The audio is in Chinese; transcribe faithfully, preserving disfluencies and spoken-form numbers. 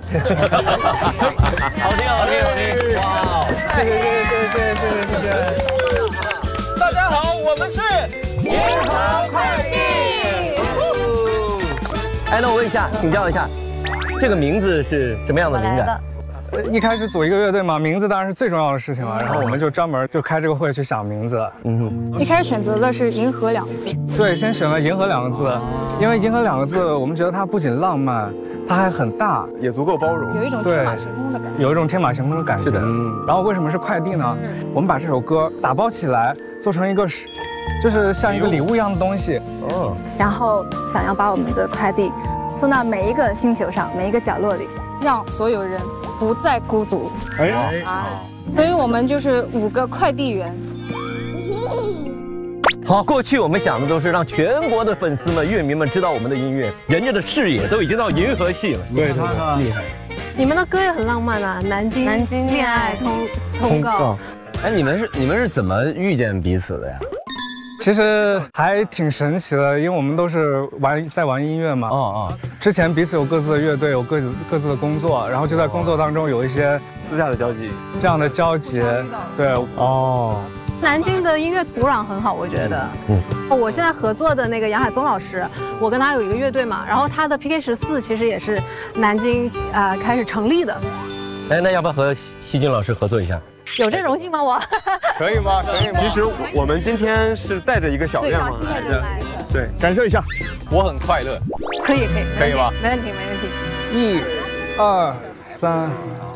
好听好听好听！哇！ 谢谢谢谢谢谢谢谢谢谢。 大家好，我们是银河快递。 哎，那我问一下，请教一下，这个名字是什么样的灵感？ 一开始组一个乐队嘛，名字当然是最重要的事情了。然后我们就专门就开这个会去想名字。 嗯， 一开始选择的是“银河”两个字。 对，先选了“银河”两个字，因为“银河”两个字，我们觉得它不仅浪漫，它还很大， 也足够包容， 有一种天马行空的感觉。 有一种天马行空的感觉。 是的。 然后为什么是快递呢？我们把这首歌打包起来，做成一个是，就是像一个礼物一样的东西。 哦。 然后想要把我们的快递送到每一个星球上，每一个角落里， 让所有人不再孤独。 哎， 所以我们就是五个快递员。 好，过去我们想的都是让全国的粉丝们、乐迷们知道我们的音乐，人家的视野都已经到银河系了。 对对对，厉害。 你们的歌也很浪漫啊，南京南京恋爱通通告。 哎，你们是你们是怎么遇见彼此的呀？ 其实还挺神奇的，因为我们都是玩在玩音乐嘛。 哦哦。 之前彼此有各自的乐队，有各自各自的工作，然后就在工作当中有一些私下的交集， 这样的交集。对，哦。 南京的音乐土壤很好，我觉得。嗯。我现在合作的那个杨海松老师，我跟他有一个乐队嘛，然后他的 P K 十四其实也是南京啊、呃、开始成立的。 哎，那要不要和希军老师合作一下？ 有这荣幸吗？我可以吗？可以吗？ 其实我们今天是带着一个小愿望来的，对， 感受一下， 我很快乐。 可以可以可以吗？ 没问题没问题。 一、二、三。